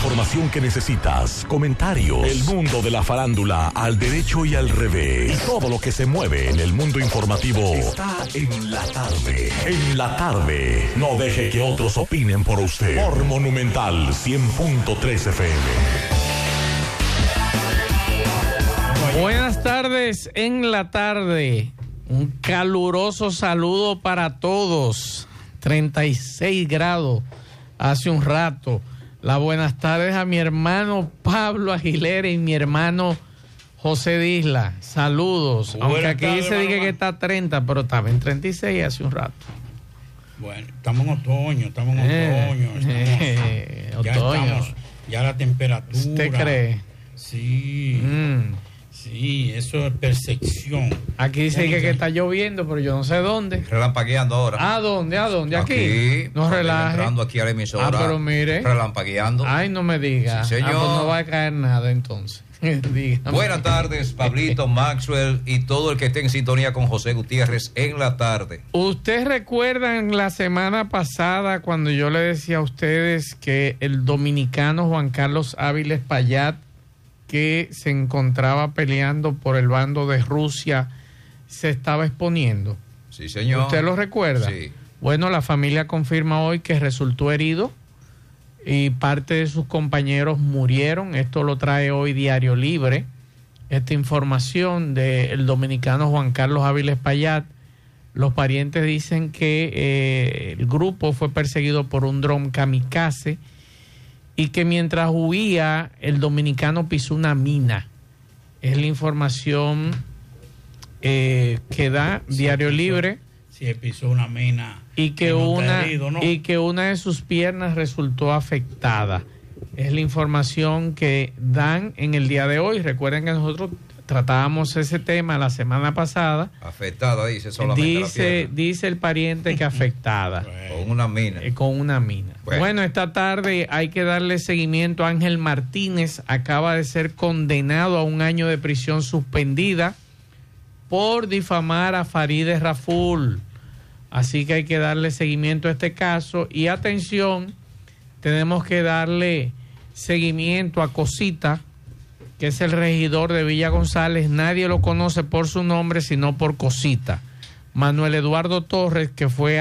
información que necesitas, comentarios, el mundo de la farándula al derecho y al revés, y todo lo que se mueve en el mundo informativo está en la tarde. En la tarde, no deje que otros opinen por usted. Por Monumental 100.3 FM. Buenas tardes en la tarde. Un caluroso saludo para todos. 36 grados hace un rato. Las buenas tardes a mi hermano Pablo Aguilera y mi hermano José Disla. Saludos. Aunque aquí se diga que está 30, pero estaba en 36 hace un rato. Bueno, estamos en otoño, ya la temperatura. ¿Usted cree? Sí. Sí, eso es percepción. Aquí dice que está lloviendo, pero yo no sé dónde. Relampagueando ahora. ¿A dónde? Aquí. No relaje. Entrando aquí a la emisora. Pero mire. Relampagueando. Ay, no me diga. Sí, señor. Pues no va a caer nada entonces. Buenas tardes, Pablito, Maxwell y todo el que esté en sintonía con José Gutiérrez en la tarde. ¿Ustedes recuerdan la semana pasada cuando yo le decía a ustedes que el dominicano Juan Carlos Áviles Payat, que se encontraba peleando por el bando de Rusia, se estaba exponiendo? Sí, señor. ¿Usted lo recuerda? Sí. Bueno, la familia confirma hoy que resultó herido y parte de sus compañeros murieron. Esto lo trae hoy Diario Libre, esta información del dominicano Juan Carlos Áviles Payat. Los parientes dicen que el grupo fue perseguido por un dron kamikaze y que mientras huía el dominicano pisó una mina. Es la información que da Diario Libre. Sí, pisó una mina. Y que una de sus piernas resultó afectada. Es la información que dan en el día de hoy. Recuerden que nosotros tratábamos ese tema la semana pasada. Afectada, dice solamente. Dice el pariente que afectada. Con una mina. Con una mina. Bueno, esta tarde hay que darle seguimiento. Ángel Martínez acaba de ser condenado a 1 año de prisión suspendida por difamar a Farideh Raful. Así que hay que darle seguimiento a este caso. Y atención, tenemos que darle seguimiento a Cosita, que es el regidor de Villa González. Nadie lo conoce por su nombre, sino por Cosita. Manuel Eduardo Torres, que fue